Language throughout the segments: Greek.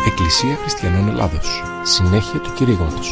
Εκκλησία Χριστιανών Ελλάδος. Συνέχεια του κηρύγματος.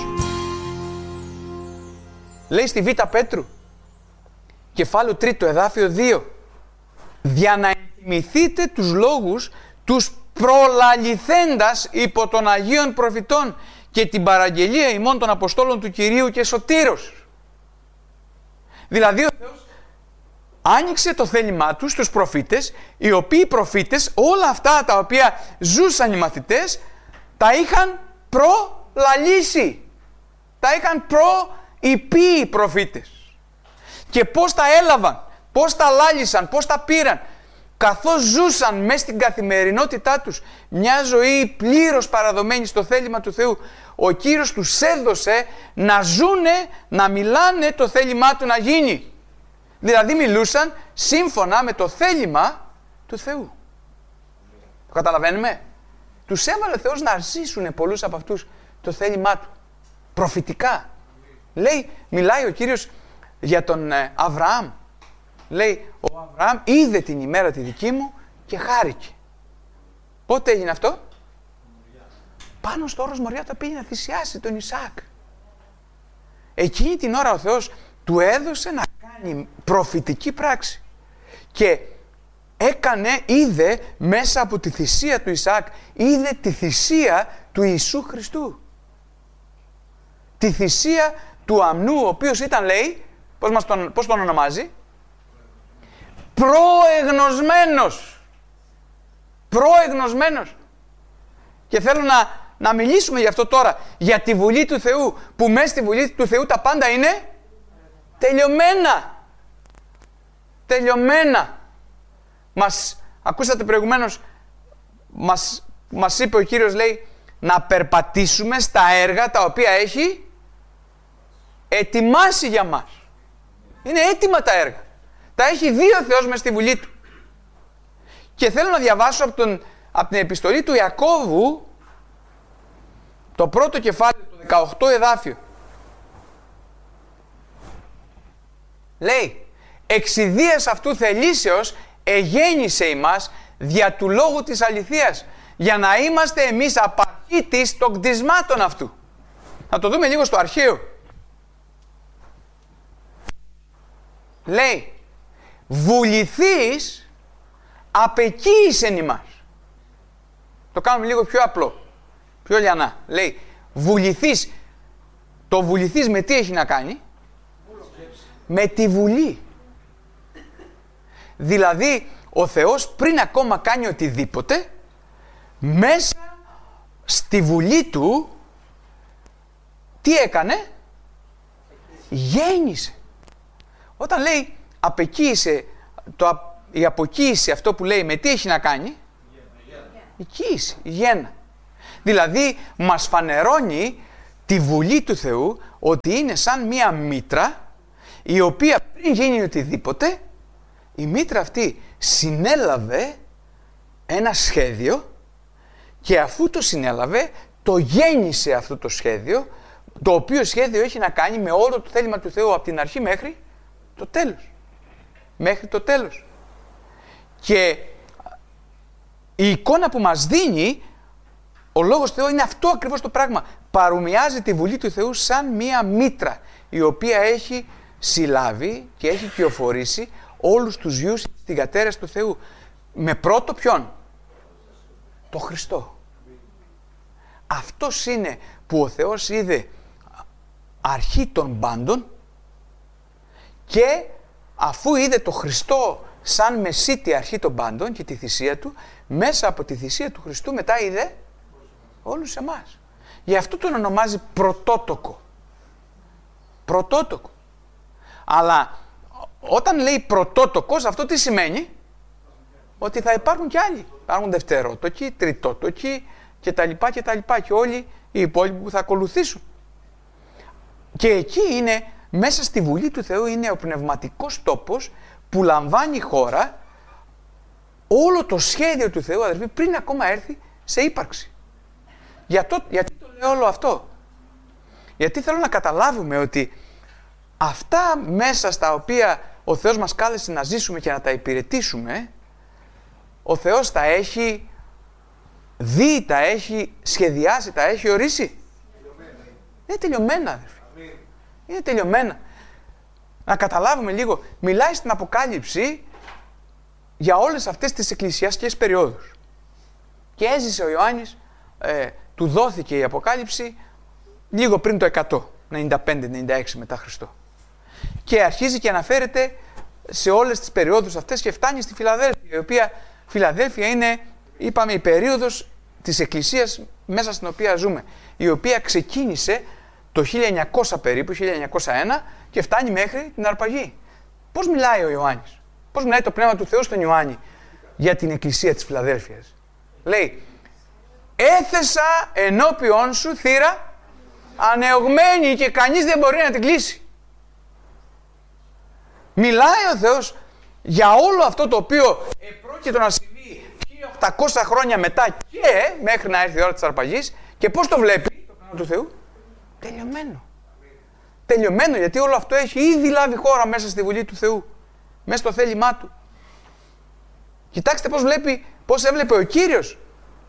Λέει στη Β' Πέτρου, κεφάλαιο 3, εδάφιο 2, για να ενθυμηθείτε τους λόγους τους προλαληθέντας υπό των Αγίων Προφητών και την παραγγελία ημών των Αποστόλων του Κυρίου και Σωτήρος. Δηλαδή ο Θεός άνοιξε το θέλημά του στους προφήτες, οι οποίοι προφήτες όλα αυτά τα οποία ζούσαν οι μαθητές τα είχαν προλαλήσει, τα είχαν προειπεί οι προφήτες. Και πώς τα έλαβαν, πώς τα λάλησαν, πώς τα πήραν, καθώς ζούσαν μέσα στην καθημερινότητά τους μια ζωή πλήρως παραδομένη στο θέλημα του Θεού, ο Κύριος τους έδωσε να ζούνε, να μιλάνε το θέλημά του να γίνει. Δηλαδή μιλούσαν σύμφωνα με το θέλημα του Θεού. Το καταλαβαίνουμε? Τους έβαλε ο Θεός να ζήσουν πολλούς από αυτούς το θέλημά του. Προφητικά. Λέει, μιλάει ο Κύριος για τον Αβραάμ. Λέει, ο Αβραάμ είδε την ημέρα τη δική μου και χάρηκε. Πότε έγινε αυτό? Πάνω στο όρος Μοριά, τα πήγε να θυσιάσει τον Ισαάκ. Εκείνη την ώρα ο Θεός του έδωσε να κάνει προφητική πράξη. Και είδε μέσα από τη θυσία του Ισαάκ, είδε τη θυσία του Ιησού Χριστού. Τη θυσία του αμνού, ο οποίος ήταν, λέει, πώς τον ονομάζει? Προεγνωσμένος. Προεγνωσμένος. Και θέλω να μιλήσουμε γι' αυτό τώρα, για τη Βουλή του Θεού, που μέσα στη Βουλή του Θεού τα πάντα είναι τελειωμένα. Τελειωμένα. Ακούσατε προηγουμένως, μας είπε ο Κύριος, λέει, να περπατήσουμε στα έργα τα οποία έχει ετοιμάσει για μας. Είναι έτοιμα τα έργα. Τα έχει δει ο Θεός μες στη Βουλή του. Και θέλω να διαβάσω από την επιστολή του Ιακώβου, το πρώτο κεφάλαιο, το 18 εδάφιο. Λέει, εξιδίας αυτού θελήσεως εγέννησε ημάς δια του λόγου της αληθείας, για να είμαστε εμείς απαρχήτης των κτισμάτων αυτού. Να το δούμε λίγο στο αρχαίο. Λέει, βουληθείς απεκοίησεν ημάς. Το κάνουμε λίγο πιο απλό, πιο λιανά. Λέει, βουληθείς. Το βουληθείς με τι έχει να κάνει? Με τη Βουλή. Δηλαδή, ο Θεός πριν ακόμα κάνει οτιδήποτε, μέσα στη Βουλή του, τι έκανε? Γέννησε. Όταν λέει απεκοίησε, η αποκοίηση, αυτό που λέει, με τι έχει να κάνει? Η κοίηση, η γέννα. Δηλαδή μας φανερώνει τη Βουλή του Θεού ότι είναι σαν μία μήτρα, η οποία πριν γίνει οτιδήποτε, η μήτρα αυτή συνέλαβε ένα σχέδιο και αφού το συνέλαβε, το γέννησε αυτό το σχέδιο, το οποίο σχέδιο έχει να κάνει με όλο το θέλημα του Θεού από την αρχή μέχρι το τέλος. Μέχρι το τέλος. Και η εικόνα που μας δίνει ο Λόγος του Θεού είναι αυτό ακριβώς το πράγμα. Παρομοιάζει τη Βουλή του Θεού σαν μία μήτρα, η οποία έχει συλλάβει και έχει κυοφορήσει όλους τους γιους στην κατέρας του Θεού. Με πρώτο ποιον? Το Χριστό. Αυτός είναι που ο Θεός είδε αρχή των πάντων και αφού είδε το Χριστό σαν μεσίτη αρχή των πάντων και τη θυσία του, μέσα από τη θυσία του Χριστού μετά είδε όλους εμάς. Γι' αυτό τον ονομάζει πρωτότοκο. Πρωτότοκο. Αλλά όταν λέει πρωτότοκος, αυτό τι σημαίνει? Ότι θα υπάρχουν κι άλλοι. Υπάρχουν δευτερότοκοι, τριτότοκοι κτλ. Και όλοι οι υπόλοιποι που θα ακολουθήσουν. Και εκεί είναι, μέσα στη Βουλή του Θεού, είναι ο πνευματικός τόπος που λαμβάνει η χώρα όλο το σχέδιο του Θεού, αδερφοί, πριν ακόμα έρθει σε ύπαρξη. Γιατί το λέω όλο αυτό? Γιατί θέλω να καταλάβουμε ότι αυτά μέσα στα οποία ο Θεός μας κάλεσε να ζήσουμε και να τα υπηρετήσουμε, ο Θεός τα έχει δει, τα έχει σχεδιάσει, τα έχει ορίσει. Είναι τελειωμένα, αδερφοί. Είναι τελειωμένα. Να καταλάβουμε λίγο, μιλάει στην Αποκάλυψη για όλες αυτές τις εκκλησιαστικές περιόδους. Και έζησε ο Ιωάννης, του δόθηκε η Αποκάλυψη λίγο πριν το 100, 95-96 μετά Χριστό. Και αρχίζει και αναφέρεται σε όλες τις περιόδους αυτές και φτάνει στη Φιλαδέλφεια, η οποία Φιλαδέλφεια είναι, είπαμε, η περίοδος της Εκκλησίας μέσα στην οποία ζούμε, η οποία ξεκίνησε το 1900 περίπου, 1901 και φτάνει μέχρι την αρπαγή. Πώς μιλάει ο Ιωάννης, πώς μιλάει το Πνεύμα του Θεού στον Ιωάννη για την Εκκλησία της Φιλαδέλφειας? Λέει, έθεσα ενώπιον σου θύρα ανεωγμένη και κανείς δεν μπορεί να την κλείσει. Μιλάει ο Θεός για όλο αυτό το οποίο επρόκειτο να συμβεί 1800 χρόνια μετά και μέχρι να έρθει η ώρα της αρπαγής. Και πώς το βλέπει το Πνεύμα του Θεού? Τελειωμένο. Τελειωμένο, γιατί όλο αυτό έχει ήδη λάβει χώρα μέσα στη Βουλή του Θεού, μέσα στο θέλημά Του. Κοιτάξτε πώς έβλεπε ο Κύριος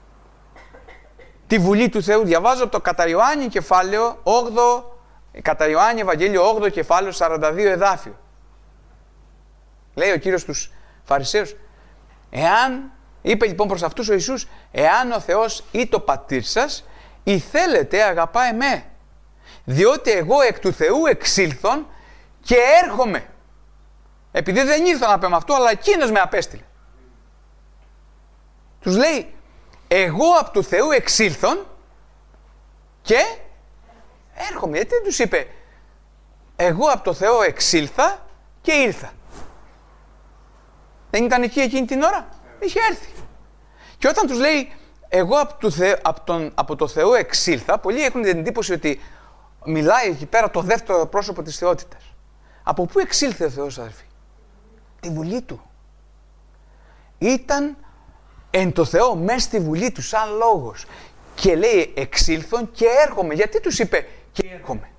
τη Βουλή του Θεού. Διαβάζω από το κατά Ιωάννη κεφάλαιο 8, κατά Ιωάννη Ευαγγέλιο 8 κεφάλαιο 42 εδάφιο. Λέει ο Κύριος στους Φαρισαίους, είπε λοιπόν προς αυτούς ο Ιησούς, εάν ο Θεός ή το πατήρ σας, ή θέλετε αγαπά εμέ, διότι εγώ εκ του Θεού εξήλθον και έρχομαι. Επειδή δεν ήρθα να πω με αυτό, αλλά εκείνος με απέστειλε. Τους λέει, εγώ από του Θεού εξήλθον και έρχομαι. Γιατί δεν τους είπε, εγώ από το Θεό εξήλθα και ήρθα? Δεν ήταν εκεί εκείνη την ώρα? Είχε έρθει. Και όταν τους λέει, εγώ από το Θεό εξήλθα, πολλοί έχουν την εντύπωση ότι μιλάει εκεί πέρα το δεύτερο πρόσωπο της θεότητας. Από πού εξήλθε ο Θεός, αδελφοί? Τη Βουλή Του. Ήταν εν το Θεό μέσα στη Βουλή Του σαν λόγος. Και λέει εξήλθον και έρχομαι. Γιατί τους είπε και έρχομαι?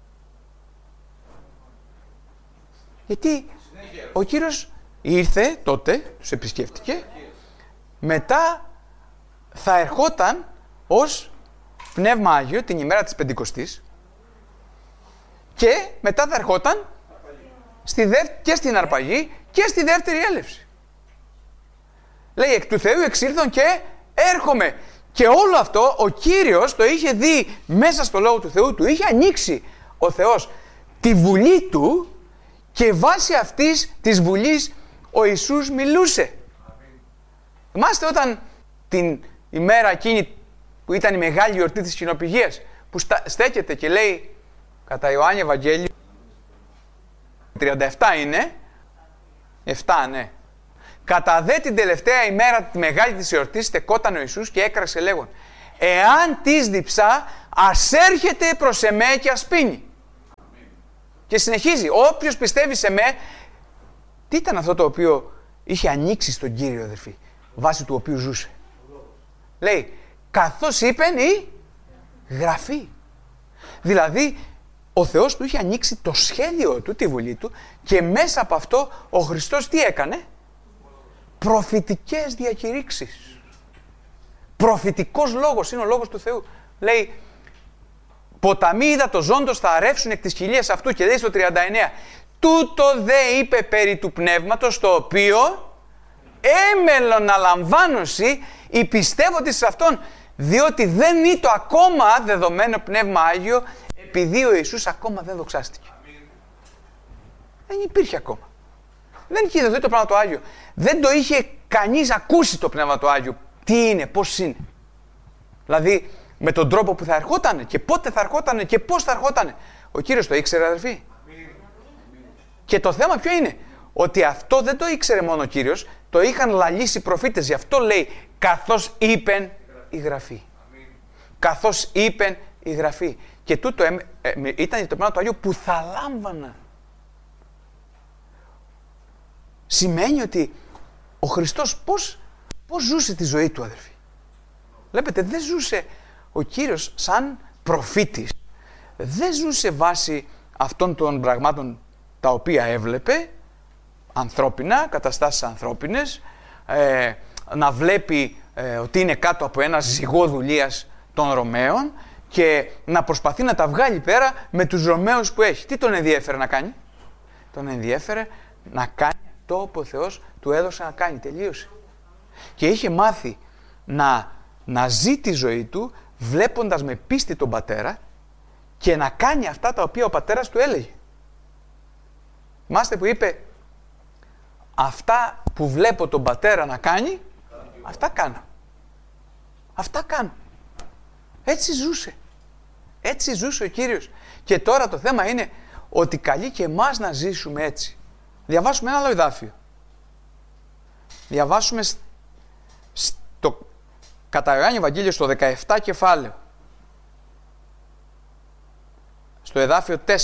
Γιατί ο Κύριος ήρθε τότε, τους επισκέφτηκε, μετά θα ερχόταν ως Πνεύμα Άγιο την ημέρα της Πεντηκοστής και μετά θα ερχόταν και στην αρπαγή και στη δεύτερη έλευση. Λέει εκ του Θεού εξήλθον και έρχομαι. Και όλο αυτό ο Κύριος το είχε δει μέσα στο Λόγο του Θεού, του είχε ανοίξει ο Θεός τη Βουλή Του και βάσει αυτής της Βουλής ο Ιησούς μιλούσε. Θυμάστε όταν την ημέρα εκείνη που ήταν η μεγάλη γιορτή της Κοινοπηγίας, που στέκεται και λέει κατά Ιωάννη Ευαγγέλιο 37 είναι 7, ναι. Κατά δε την τελευταία ημέρα τη μεγάλη της εορτής στεκόταν ο Ιησούς και έκραξε λέγον, εάν της διψά ας έρχεται προς εμέ και ας πίνει. Και συνεχίζει, όποιος πιστεύει σε με. Τι ήταν αυτό το οποίο είχε ανοίξει στον Κύριο, αδερφοί, βάσει του οποίου ζούσε? Λέει, καθώς είπεν η Γραφή. Δηλαδή, ο Θεός του είχε ανοίξει το σχέδιο του, τη Βουλή Του, και μέσα από αυτό ο Χριστός τι έκανε? Προφητικές διακηρύξεις. Προφητικός λόγος είναι ο λόγος του Θεού. Λέει, ποταμοί υδατος ζώντος θα αρρεύσουν εκ της κοιλίας αυτού, και λέει στο 39, τούτο δε είπε περί του πνεύματος, το οποίο έμελον να λαμβάνωση οι πιστεύοντες σε αυτόν, διότι δεν είναι το ακόμα δεδομένο Πνεύμα Άγιο, επειδή ο Ιησούς ακόμα δεν δοξάστηκε. Δεν υπήρχε ακόμα. Δεν είχε δοθεί το Πνεύμα το Άγιο. Δεν το είχε κανείς ακούσει το Πνεύμα το Άγιο. Τι είναι, πώς είναι. Δηλαδή, με τον τρόπο που θα ερχότανε και πότε θα ερχότανε και πώς θα ερχότανε. Ο Κύριος το ήξερε, αδερφοί. Και το θέμα ποιο είναι? Ότι αυτό δεν το ήξερε μόνο ο Κύριος, το είχαν λαλήσει οι προφήτες. Γι' αυτό λέει, καθώς είπεν η Γραφή. Καθώς είπεν η Γραφή. Και τούτο ήταν το Πνεύμα του Αγίου που θα λάμβαναν. Σημαίνει ότι ο Χριστός πώς ζούσε τη ζωή του, αδερφοί? Βλέπετε, δεν ζούσε ο Κύριος σαν προφήτης. Δεν ζούσε βάσει αυτών των πραγμάτων τα οποία έβλεπε, ανθρώπινα, καταστάσεις ανθρώπινες, να βλέπει ότι είναι κάτω από ένα ζυγό δουλείας των Ρωμαίων και να προσπαθεί να τα βγάλει πέρα με τους Ρωμαίους που έχει. Τι τον ενδιέφερε να κάνει? Τον ενδιέφερε να κάνει αυτό που ο Θεός του έδωσε να κάνει. Τελείωσε. Και είχε μάθει να ζει τη ζωή του βλέποντας με πίστη τον πατέρα και να κάνει αυτά τα οποία ο πατέρας του έλεγε. Θυμάστε που είπε, αυτά που βλέπω τον πατέρα να κάνει, αυτά κάνω. Αυτά κάνω. Έτσι ζούσε. Έτσι ζούσε ο Κύριος. Και τώρα το θέμα είναι ότι καλεί και εμάς να ζήσουμε έτσι. Διαβάσουμε ένα άλλο εδάφιο. Διαβάσουμε στο κατά Ιωάννη Ευαγγέλιο στο 17 κεφάλαιο. Στο εδάφιο 4.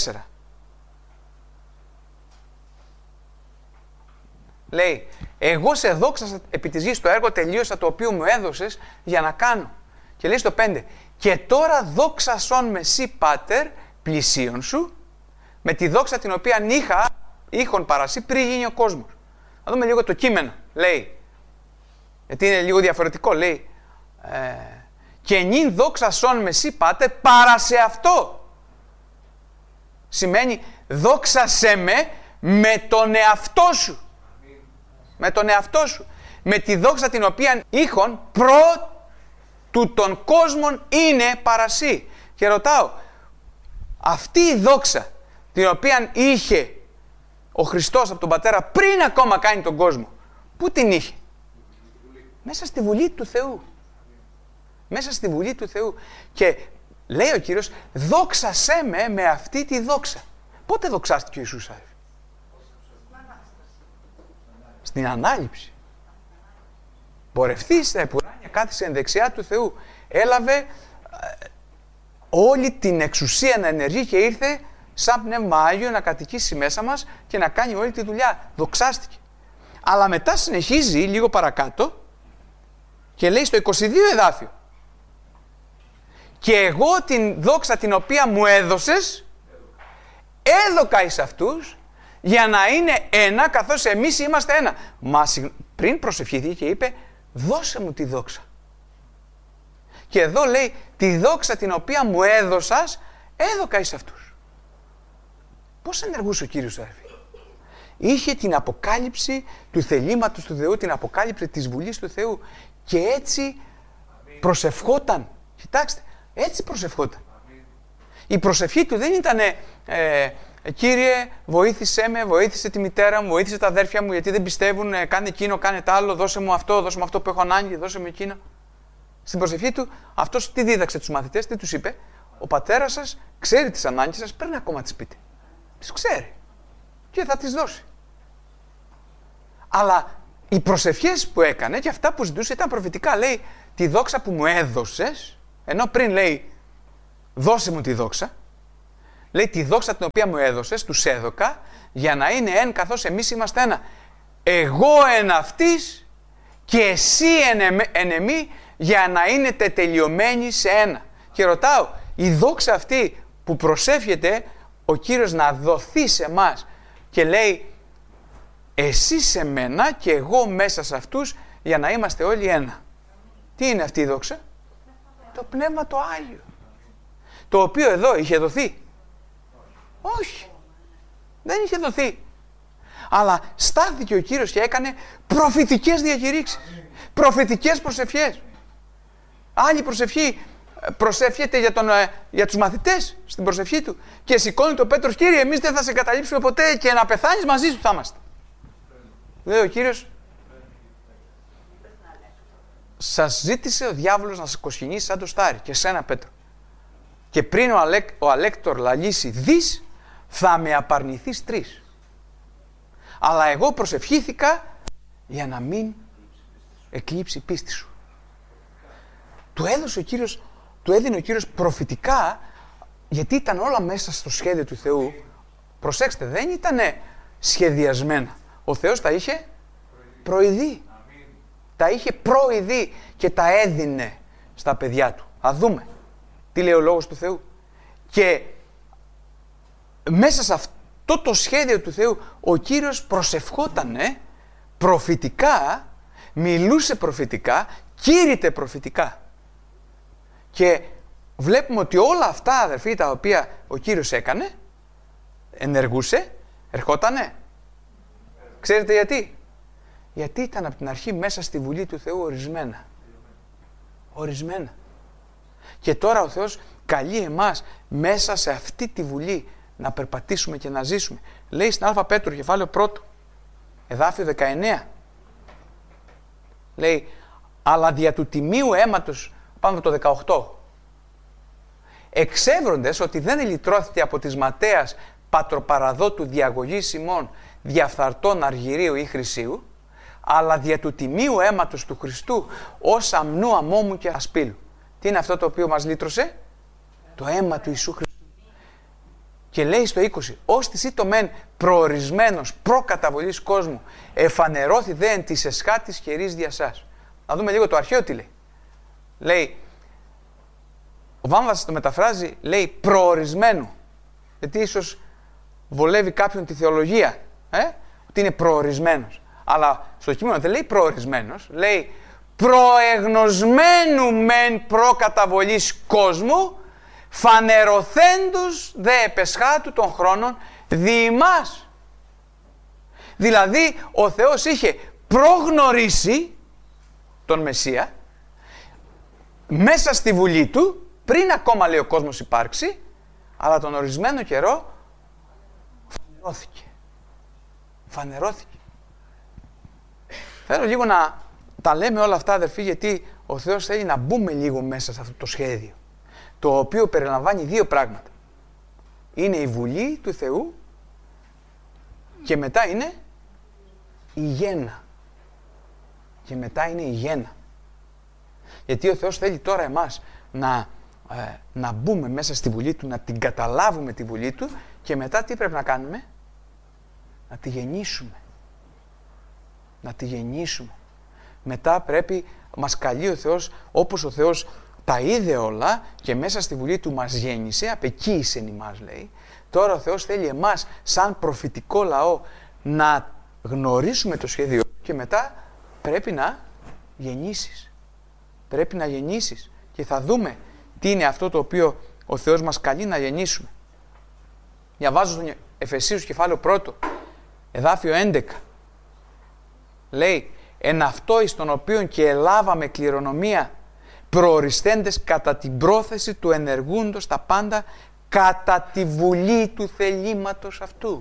Λέει, εγώ σε δόξασα επί της γης, το έργο τελείωσα το οποίο μου έδωσες για να κάνω. Και λέει στο 5, και τώρα δόξασον με σύ πάτερ πλησίον σου, με τη δόξα την οποία είχον παρασύ πριν γίνει ο κόσμος. Να δούμε λίγο το κείμενο. Λέει, γιατί είναι λίγο διαφορετικό, λέει, και νυν δόξασον με σύ πάτερ παρά σε αυτό. Σημαίνει δόξασέ με τον εαυτό σου. Με τον εαυτό σου. Με τη δόξα την οποία είχον προ του των κόσμων είναι παρασύ. Και ρωτάω, αυτή η δόξα την οποία είχε ο Χριστός από τον Πατέρα πριν ακόμα κάνει τον κόσμο, πού την είχε? Μέσα στη Βουλή του Θεού. Μέσα στη Βουλή του Θεού. Και λέει ο Κύριος, δόξασέ με αυτή τη δόξα. Πότε δοξάστηκε ο Ιησούς? Στην Ανάληψη. Πορευτεί στα επουράνια, κάθισε εν δεξιά του Θεού. Έλαβε όλη την εξουσία να ενεργεί και ήρθε σαν πνεύμα Άγιο να κατοικήσει μέσα μας και να κάνει όλη τη δουλειά. Δοξάστηκε. Αλλά μετά συνεχίζει λίγο παρακάτω και λέει στο 22 εδάφιο, και εγώ την δόξα την οποία μου έδωσες έδωκα εις αυτούς για να είναι ένα καθώς εμείς είμαστε ένα. Μα πριν προσευχήθηκε και είπε, δώσε μου τη δόξα. Και εδώ λέει, τη δόξα την οποία μου έδωσας έδωκα εις αυτούς. Πώς ενεργούσε ο Κύριος, αδερφοί? Είχε την αποκάλυψη του θελήματος του Θεού, την αποκάλυψη της Βουλής του Θεού και έτσι προσευχόταν. Κοιτάξτε, έτσι προσευχόταν. Η προσευχή του δεν ήταν Κύριε, βοήθησέ με, βοήθησε τη μητέρα μου, βοήθησε τα αδέρφια μου γιατί δεν πιστεύουν, κάνε εκείνο, κάνε τ' άλλο, δώσε μου αυτό που έχω ανάγκη, δώσε μου εκείνο. Στην προσευχή του, αυτός τι δίδαξε τους μαθητές, τι τους είπε? Ο πατέρας σας ξέρει τις ανάγκες σας, πριν ακόμα τις πείτε. Τις ξέρει και θα τις δώσει. Αλλά οι προσευχές που έκανε και αυτά που ζητούσε ήταν προφητικά. Λέει, τη δόξα που μου έδωσες, ενώ πριν λέει, δώσε μου τη δόξα, λέει τη δόξα την οποία μου έδωσες, τους έδωκα, για να είναι εν καθώς εμείς είμαστε ένα. Εγώ εν αυτής και εσύ εν εμεί, για να είναι τελειωμένοι σε ένα. Και ρωτάω, η δόξα αυτή που προσεύχεται ο Κύριος να δοθεί σε εμάς και λέει, εσύ σε μένα και εγώ μέσα σε αυτούς, για να είμαστε όλοι ένα. Τι είναι αυτή η δόξα? Το Πνεύμα το Άγιο. Το οποίο εδώ είχε δοθεί? Όχι. Δεν είχε δοθεί. Αλλά στάθηκε ο Κύριος και έκανε προφητικές διακηρύξεις. Προφητικές προσευχές. Άλλη προσευχή προσεύχεται για τους μαθητές στην προσευχή του. Και σηκώνει το Πέτρος, Κύριε, εμείς δεν θα σε καταλήψουμε ποτέ και να πεθάνεις μαζί σου θα είμαστε. Λέει ο Κύριος, σας ζήτησε ο διάβολος να σας κοσχυνήσει σαν το στάρι και σένα Πέτρο. Και πριν ο αλέκτορ λαλήσει δις, θα με απαρνηθείς 3. Αλλά εγώ προσευχήθηκα για να μην εκλείψει η πίστη σου. Του έδινε ο Κύριος προφητικά, γιατί ήταν όλα μέσα στο σχέδιο του Θεού. Προσέξτε, δεν ήταν σχεδιασμένα. Ο Θεός τα είχε προειδεί. Τα είχε προειδεί και τα έδινε στα παιδιά του. Α δούμε τι λέει ο Λόγος του Θεού. Και μέσα σε αυτό το σχέδιο του Θεού ο Κύριος προσευχότανε προφητικά, μιλούσε προφητικά κήρυτε προφητικά. Και βλέπουμε ότι όλα αυτά, αδερφοί, τα οποία ο Κύριος έκανε, ενεργούσε, ερχότανε. Ξέρετε γιατί? Γιατί ήταν από την αρχή μέσα στη Βουλή του Θεού ορισμένα. Ορισμένα. Και τώρα ο Θεός καλεί εμάς μέσα σε αυτή τη Βουλή να περπατήσουμε και να ζήσουμε. Λέει στην Α Πέτρου, κεφάλαιο 1, εδάφιο 19. Λέει, αλλά δια του τιμίου αίματος, πάμε το 18. Εξεύροντες ότι δεν ελυτρώθηκε από της ματέας πατροπαραδότου διαγωγής ημών διαφθαρτών αργυρίου ή χρυσίου, αλλά δια του τιμίου αίματος του Χριστού ως αμνού αμόμου και ασπίλου. Τι είναι αυτό το οποίο μας λύτρωσε? Το αίμα του Ιησού Χριστού. Και λέει στο 20, ως της ήτο μεν προορισμένος προκαταβολής κόσμου, εφανερώθη δε εν της εσχάτης καιρής διασάς. Να δούμε λίγο το αρχαίο τι λέει. Λέει, ο Βάμβασης το μεταφράζει, λέει προορισμένο. Γιατί ίσως βολεύει κάποιον τη θεολογία, ότι είναι προορισμένος. Αλλά στο κείμενο δεν λέει προορισμένος, λέει προεγνωσμένου μεν προκαταβολής κόσμου, φανερωθέντους δε επεσχάτου των χρόνων δι' ημάς. Δηλαδή ο Θεός είχε προγνωρίσει τον Μεσσία μέσα στη Βουλή Του, πριν ακόμα λέει ο κόσμος υπάρξει, αλλά τον ορισμένο καιρό φανερώθηκε. Θέλω λίγο να τα λέμε όλα αυτά, αδερφοί, γιατί ο Θεός θέλει να μπούμε λίγο μέσα σε αυτό το σχέδιο, το οποίο περιλαμβάνει δύο πράγματα. Είναι η Βουλή του Θεού και μετά είναι η γέννα. Και μετά είναι η γέννα. Γιατί ο Θεός θέλει τώρα εμάς να μπούμε μέσα στη Βουλή Του, να την καταλάβουμε τη Βουλή Του και μετά τι πρέπει να κάνουμε? Να τη γεννήσουμε. Να τη γεννήσουμε. Μετά πρέπει, μας καλεί ο Θεός, όπως ο Θεός τα είδε όλα και μέσα στη Βουλή Του μας γέννησε, απεκοίησε ημάς λέει. Τώρα ο Θεός θέλει εμάς σαν προφητικό λαό να γνωρίσουμε το σχέδιο και μετά πρέπει να γεννήσεις. Πρέπει να γεννήσεις και θα δούμε τι είναι αυτό το οποίο ο Θεός μας καλεί να γεννήσουμε. Διαβάζω στον Εφεσίους κεφάλαιο 1, εδάφιο 11. Λέει, εν αυτό εις τον οποίον και ελάβαμε κληρονομία προοριστέντες κατά την πρόθεση του ενεργούντος τα πάντα κατά τη βουλή του θελήματος αυτού.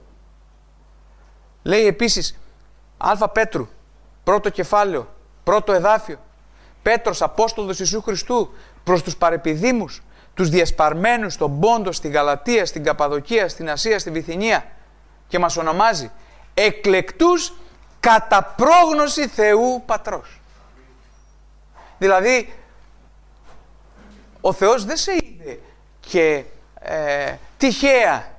Λέει επίσης Α Πέτρου, πρώτο κεφάλαιο, πρώτο εδάφιο, Πέτρος Απόστολος Ιησού Χριστού προς τους παρεπιδήμους, τους διασπαρμένους στον Πόντο, στη Γαλατία, στην Καπαδοκία, στην Ασία, στη Βυθινία και μας ονομάζει εκλεκτούς κατά πρόγνωση Θεού Πατρός. Δηλαδή ο Θεός δεν σε είδε και τυχαία